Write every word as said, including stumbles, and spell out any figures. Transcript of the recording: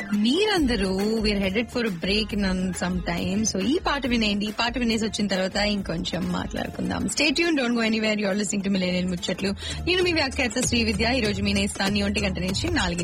మీరందరూ we are headed for break in some time. So ఈ పాట వినేయండి. ఈ పాట వినేసి వచ్చిన తర్వాత ఇంకొంచెం మాట్లాడుకుందాం. Stay tune, don't go anywhere. You're listening to millennial ముచ్చట్లు. నేను మీ వ్యాఖ్యాత శ్రీ విద్య. ఈ రోజు మీ నేస్తాన్ని ఒంటి గంట నుంచి నాలుగు